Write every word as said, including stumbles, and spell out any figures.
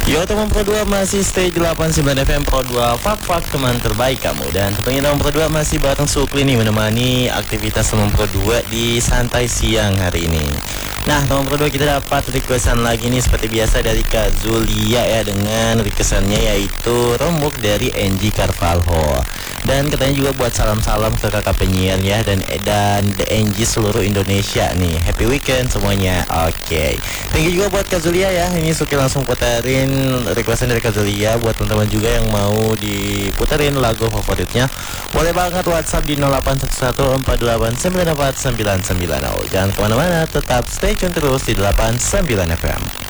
Yo teman Pro dua masih stay di delapan puluh sembilan F M Pro dua, fak-fak teman terbaik kamu. Dan tentunya teman Pro dua masih bareng Sukli nih, menemani aktivitas teman Pro dua di santai siang hari ini. Nah teman Pro dua, kita dapat requestan lagi nih seperti biasa dari Kak Zulia ya, dengan requestannya yaitu Rembuk dari Angie Carvalho. Dan katanya juga buat salam-salam ke kakak penyiar ya, dan dan The Angie seluruh Indonesia nih. Happy weekend semuanya. Oke, okay. Thank you juga buat Kak Zulia ya. Ini Suki langsung puterin requestan dari Kak Zulia. Buat teman-teman juga yang mau diputerin lagu favoritnya, boleh banget WhatsApp di nol delapan satu satu empat delapan sembilan empat sembilan sembilan nol. Jangan kemana-mana, tetap stay tune terus di delapan puluh sembilan F M.